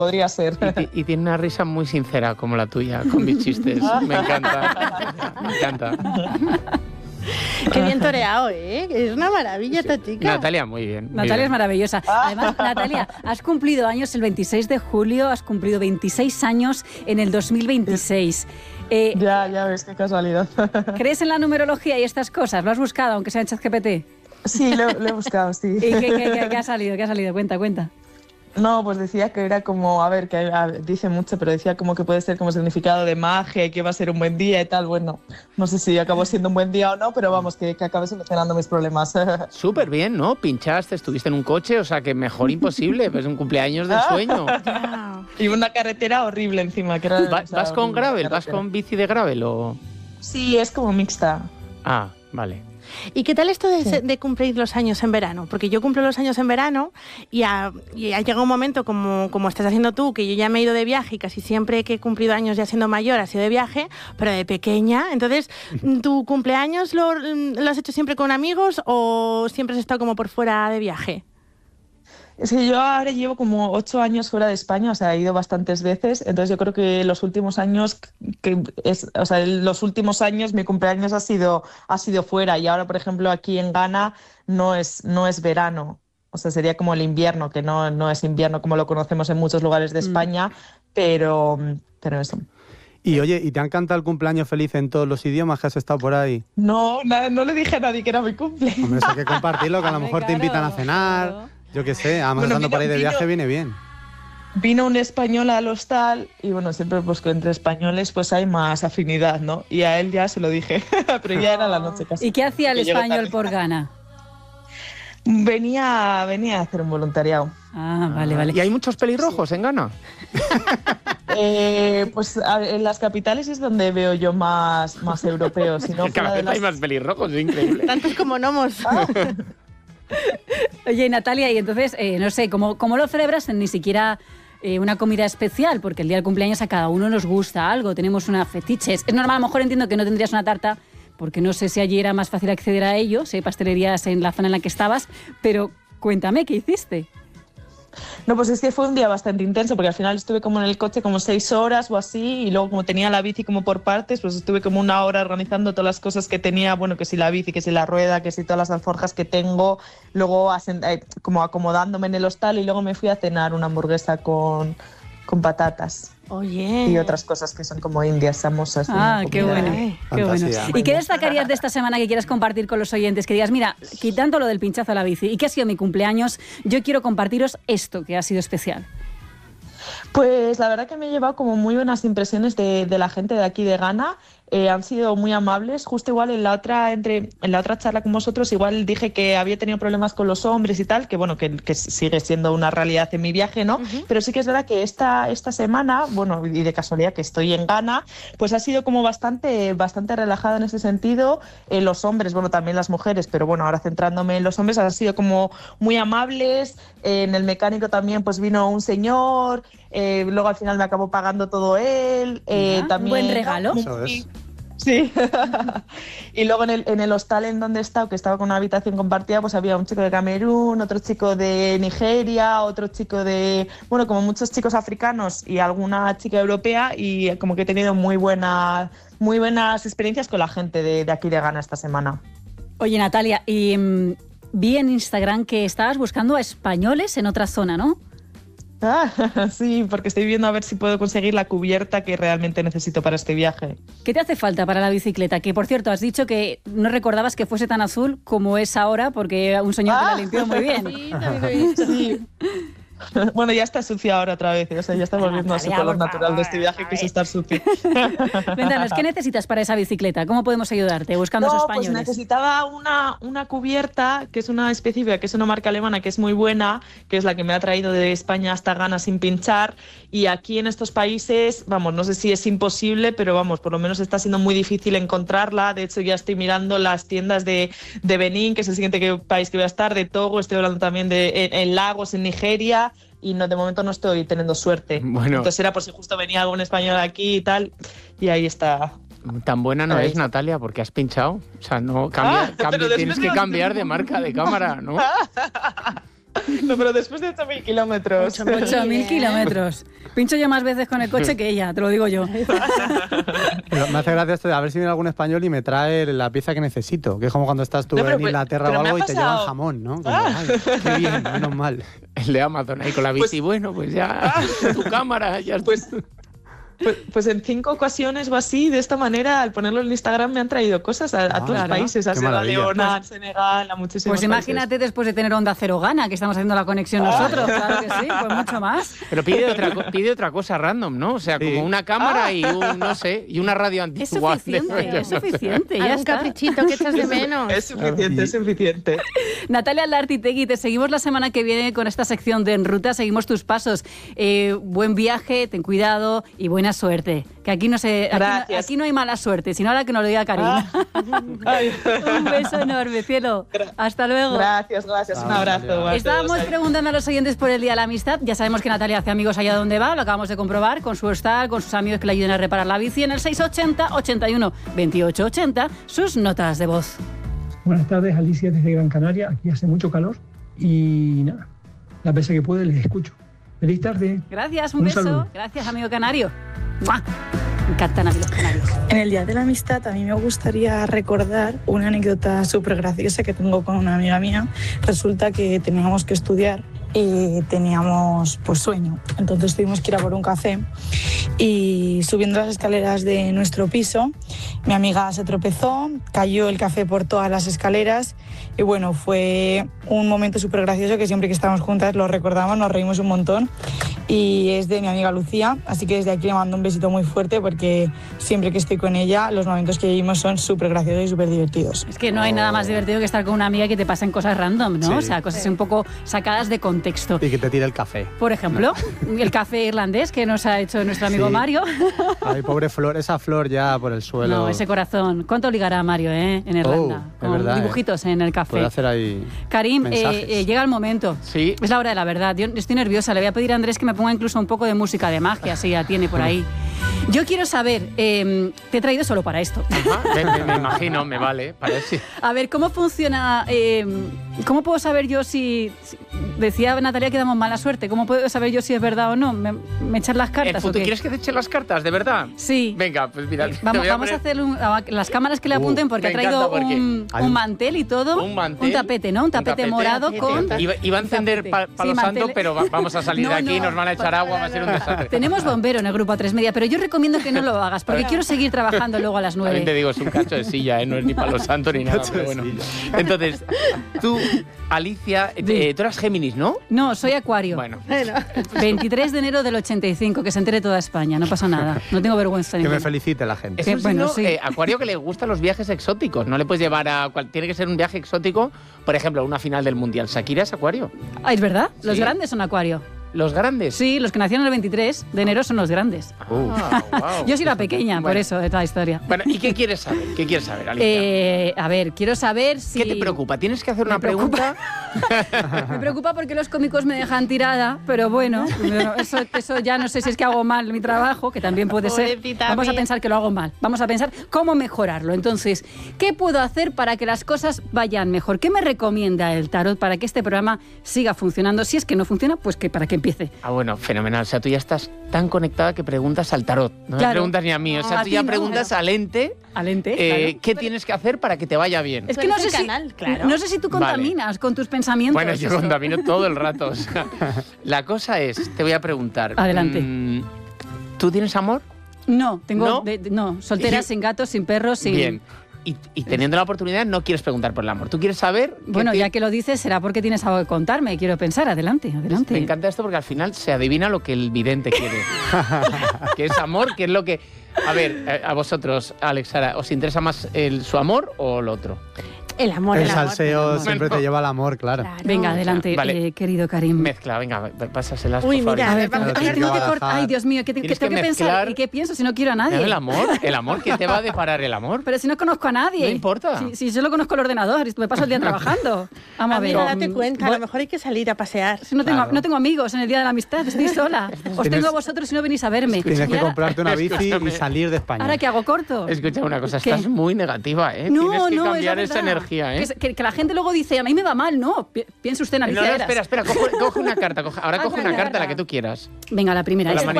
podría ser. Y tiene una risa muy sincera como la tuya, con mis chistes. Me encanta. Me encanta. Qué bien toreado, ¿eh? Es una maravilla esta chica. Natalia, muy bien. Natalia es maravillosa. Además, Natalia, has cumplido años el 26 de julio, has cumplido 26 años en el 2026. Ya ves, qué casualidad. ¿Crees en la numerología y estas cosas? ¿Lo has buscado, aunque sea en ChatGPT? Sí, lo he buscado, sí. ¿Y qué ha salido? ¿Qué ha salido? Cuenta. No, pues decía que era como, dice mucho, pero decía como que puede ser como significado de magia y que va a ser un buen día y tal. Bueno, no sé si acabó siendo un buen día o no, pero vamos, que acabé solucionando mis problemas. Súper bien, ¿no? Pinchaste, estuviste en un coche, o sea que mejor imposible, pues un cumpleaños del sueño. Y una carretera horrible encima. Que era, ¿Vas con gravel? ¿Vas con bici de gravel o...? Sí, es como mixta. Ah, vale. ¿Y qué tal esto de cumplir los años en verano? Porque yo cumplo los años en verano y ha llegado un momento, como estás haciendo tú, que yo ya me he ido de viaje y casi siempre que he cumplido años ya siendo mayor ha sido de viaje, pero de pequeña. Entonces, ¿tu cumpleaños lo has hecho siempre con amigos o siempre has estado como por fuera de viaje? Es que yo ahora llevo como 8 años fuera de España, o sea, he ido bastantes veces, entonces yo creo que los últimos años, mi cumpleaños ha sido fuera, y ahora, por ejemplo, aquí en Ghana no es verano, o sea, sería como el invierno, que no es invierno como lo conocemos en muchos lugares de España, pero eso. Y oye, ¿y te han cantado el cumpleaños feliz en todos los idiomas que has estado por ahí? No le dije a nadie que era mi cumple. Hombre, eso hay que compartirlo, que a lo mejor te invitan a cenar... Claro. Yo qué sé, además estando por ahí de viaje viene bien. Vino un español al hostal y bueno, siempre pues entre españoles pues hay más afinidad, ¿no? Y a él ya se lo dije, pero ya era la noche casi. ¿Y qué hacía el español por Ghana? Venía a hacer un voluntariado. Ah, vale. ¿Y hay muchos pelirrojos en Ghana? Pues en las capitales es donde veo yo más europeos. Si no, cada vez hay más pelirrojos, es increíble. Tantos como gnomos. Oye, Natalia, y entonces, no sé, ¿cómo lo celebras? Ni siquiera una comida especial, porque el día del cumpleaños a cada uno nos gusta algo, tenemos una fetiches. Es normal, a lo mejor entiendo que no tendrías una tarta, porque no sé si allí era más fácil acceder a ello, si hay pastelerías en la zona en la que estabas, pero cuéntame, ¿qué hiciste? No, pues es que fue un día bastante intenso, porque al final estuve como en el coche como 6 horas o así, y luego como tenía la bici como por partes, pues estuve como 1 hora organizando todas las cosas que tenía, bueno, que si la bici, que si la rueda, que si todas las alforjas que tengo, luego como acomodándome en el hostal, y luego me fui a cenar una hamburguesa con patatas. Oye. Y otras cosas que son como indias famosas. Ah, qué bueno, qué bueno. ¿Y qué destacarías de esta semana que quieras compartir con los oyentes? Que digas, mira, quitando lo del pinchazo a la bici y que ha sido mi cumpleaños, yo quiero compartiros esto que ha sido especial. Pues la verdad que me he llevado como muy buenas impresiones de la gente de aquí de Ghana. Han sido muy amables. Justo igual en la otra charla con vosotros igual dije que había tenido problemas con los hombres y tal, que bueno, que sigue siendo una realidad en mi viaje, ¿no? Uh-huh. Pero sí que es verdad que esta semana, bueno, y de casualidad que estoy en Ghana, pues ha sido como bastante relajada en ese sentido. Los hombres, bueno, también las mujeres, pero bueno, ahora centrándome en los hombres, han sido como muy amables. En el mecánico también pues vino un señor, luego al final me acabó pagando todo él. También, un buen regalo. Sí. Y luego en el hostal en donde he estado, que estaba con una habitación compartida, pues había un chico de Camerún, otro chico de Nigeria, otro chico de... Bueno, como muchos chicos africanos y alguna chica europea, y como que he tenido muy buenas experiencias con la gente de aquí de Ghana esta semana. Oye, Natalia, y vi en Instagram que estabas buscando a españoles en otra zona, ¿no? Sí, porque estoy viendo a ver si puedo conseguir la cubierta que realmente necesito para este viaje. ¿Qué te hace falta para la bicicleta? Que, por cierto, has dicho que no recordabas que fuese tan azul como es ahora, porque un señor te la limpió muy bien. Sí, también lo he visto. Sí. Bueno, ya está sucia ahora otra vez, o sea, ya está volviendo a su color natural de este viaje, que es estar sucia. Cuéntanos, ¿qué necesitas para esa bicicleta? ¿Cómo podemos ayudarte buscando esos españoles? Pues necesitaba una cubierta, que es una específica, que es una marca alemana que es muy buena, que es la que me ha traído de España hasta Ghana sin pinchar, y aquí en estos países, vamos, no sé si es imposible, pero vamos, por lo menos está siendo muy difícil encontrarla. De hecho, ya estoy mirando las tiendas de Benín, que es el siguiente país que voy a estar, de Togo, estoy hablando también en Lagos, en Nigeria, y no, de momento no estoy teniendo suerte. Bueno. Entonces era por si justo venía algo en español aquí y tal, y ahí está. Tan buena no es, Natalia, porque has pinchado. O sea, no tienes que cambiar de marca de cámara, ¿no? No, pero después de 8.000 kilómetros. 8.000 kilómetros. Pincho yo más veces con el coche que ella, te lo digo yo. Pero me hace gracia esto de a ver si viene algún español y me trae la pieza que necesito. Que es como cuando estás tú No, pero en Inglaterra pero o me ha algo y te llevan pasado. jamón, ¿no? Como, ay, qué bien, menos mal. El de Amazon ahí con la bici. Bueno, pues ya tu cámara, ya Pues en 5 ocasiones o así, de esta manera, al ponerlo en Instagram me han traído cosas a todos los países, a Qué Sierra maravilla. Leona, a Senegal, a muchísimos Pues imagínate países. después de tener Onda Cero Gana, que estamos haciendo la conexión nosotros, claro que sí, pues mucho más. Pero pide otra cosa random, ¿no? O sea, Sí. como una cámara y un, no sé, y una radio Es antigua. suficiente, ya Algún está. caprichito que echas de menos. Es suficiente, es suficiente. Natalia Lartitegui, te seguimos la semana que viene con esta sección de En Ruta, seguimos tus pasos. Buen viaje, ten cuidado y buena suerte. Que aquí no Gracias. aquí no hay mala suerte, sino ahora que nos lo diga Karina. Ay. Un beso enorme, cielo. Hasta luego. Gracias, un abrazo. a Estábamos todos. preguntando a los oyentes por el Día de la Amistad. Ya sabemos que Natalia hace amigos allá donde va, lo acabamos de comprobar, con su hostal, con sus amigos que le ayuden a reparar la bici en el 680 81 28 80, sus notas de voz. Buenas tardes, Alicia desde Gran Canaria. Aquí hace mucho calor y nada, las veces que puede les escucho. Feliz tarde. Gracias, un Un beso. saludo. Gracias, amigo canario. ¡Mua! Me encantan a mí los canarios. En el Día de la Amistad a mí me gustaría recordar una anécdota súper graciosa que tengo con una amiga mía. Resulta que teníamos que estudiar y teníamos pues sueño. Entonces tuvimos que ir a por un café y subiendo las escaleras de nuestro piso, mi amiga se tropezó, cayó el café por todas las escaleras y bueno, fue un momento súper gracioso que siempre que estábamos juntas lo recordamos, nos reímos un montón y es de mi amiga Lucía, así que desde aquí le mando un besito muy fuerte porque siempre que estoy con ella los momentos que vivimos son súper graciosos y súper divertidos. Es que no hay nada más divertido que estar con una amiga y que te pasen cosas random, ¿no? Sí. O sea, cosas un poco sacadas de contexto. Y que te tire el café. Por ejemplo, el café irlandés que nos ha hecho nuestro amigo Sí. Mario. Ay, pobre Flor, esa flor ya por el suelo. No, ese corazón. ¿Cuánto ligará Mario, en Irlanda? es Con verdad, dibujitos en el café. Puede hacer ahí Karim, mensajes. llega el momento. Sí. Es la hora de la verdad. Yo estoy nerviosa. Le voy a pedir a Andrés que me ponga incluso un poco de música de magia, si ya tiene por ahí. Yo quiero saber, te he traído solo para esto. Ajá, me imagino, me vale. Parece. A ver, ¿cómo funciona? ¿Cómo puedo saber yo si... Decía Natalia que damos mala suerte. ¿Cómo puedo saber yo si es verdad o no? ¿Me echan las cartas o qué? ¿Quieres que te eche las cartas, de verdad? Sí. Venga, pues mira. te Vamos voy a a poner- hacer las cámaras que le apunten porque ha me traído encanta porque hay un mantel y todo. un mantel, un tapete, ¿no? Un tapete morado con... Iba a encender tapete. palo Sí, santo, mantel. pero vamos a salir No, de aquí, no. nos van a echar agua, va a ser un desastre. Tenemos bombero en el grupo A3 Media, pero yo recomiendo que no lo hagas porque quiero seguir trabajando luego a las También te 9. digo, es un cacho de silla, no es ni palo santo ni nada, Cacho pero de bueno. silla. Entonces, tú, Alicia, tú eras Géminis, ¿no? No, soy Acuario. Bueno, 23 de enero del 85, que se entere toda España, no pasa nada. No tengo vergüenza Que me ninguna. felicite la gente. es un bueno, signo, sí. Acuario que le gustan los viajes exóticos. No le puedes llevar tiene que ser un viaje exótico, por ejemplo, una final del Mundial. Shakira es Acuario. Ah, ¿es verdad? Los Sí. grandes son Acuario. Los grandes. Sí, los que nacieron el 23 de enero son los grandes. Ah, guau. Yo soy la pequeña, por Bueno. eso, de toda la historia. Bueno, ¿y qué quieres saber? ¿Qué quieres saber, Alicia? A ver, quiero saber si... ¿Qué te preocupa? ¿Tienes que hacer una Me preocupa. pregunta? Me preocupa porque los cómicos me dejan tirada, pero bueno, eso ya no sé si es que hago mal mi trabajo, que también puede ser. Pobrecita Vamos a mía. pensar que lo hago mal. Vamos a pensar cómo mejorarlo. Entonces, ¿qué puedo hacer para que las cosas vayan mejor? ¿Qué me recomienda el tarot para que este programa siga funcionando? Si es que no funciona, pues que para que empiece. Ah, bueno, fenomenal. O sea, tú ya estás tan conectada que preguntas al tarot. No me Claro. preguntas ni a mí. O sea, A tú ti ya no, preguntas claro. al ente Al ente, claro. qué tienes que hacer para que te vaya bien. Es que no Tú sé, eres el si, canal, claro. no sé si tú contaminas con tus pensamientos. Bueno, yo eso. contamino todo el rato. O sea, la cosa es, te voy a preguntar. Adelante. ¿Tú tienes amor? No, tengo... ¿No? no, soltera, Y- sin gatos, sin perros, sin... Bien. Y teniendo la oportunidad, no quieres preguntar por el amor. Tú quieres saber... Bueno, ya que lo dices, será porque tienes algo que contarme, quiero pensar. Adelante, adelante. Me encanta esto porque al final se adivina lo que el vidente quiere. Que es amor, que es lo que... A ver, a vosotros, Alex, Sara, ¿os interesa más su amor o lo otro? El amor, El el amor. salseo siempre Bueno. te lleva al amor, claro. Claro. Venga, adelante, Vale. Querido Karim. Mezcla, venga, pásaselas, Uy, por favor. mira, A ver, vamos a ay, tener tengo que que cortar. barajar. Ay, Dios mío, ¿qué Tienes tengo que que pensar? mezclar. ¿Y qué pienso si no quiero a nadie? El amor, ¿qué te va a deparar el amor? Pero si no conozco a nadie. No importa. Si solo conozco el ordenador y me paso el día trabajando. Vamos a ver. Amiga, date cuenta, a Voy- lo mejor hay que salir a pasear. Si no tengo, Claro. no tengo amigos en el Día de la Amistad, estoy sola. Os tengo a vosotros si no venís a verme. Tienes Y que ahora- comprarte una bici Escúchame. y salir de España. ¿Ahora qué hago? ¿Corto? Escucha una cosa, ¿Qué? estás muy negativa, ¿eh? No, Tienes que no, es la cambiar esa verdad. energía, ¿eh? Que la gente luego dice, a mí me va mal, ¿no? Piense usted en Alicia Eras. Espera, coge una carta. Ahora coge una carta, la que tú quieras. Venga, la primera.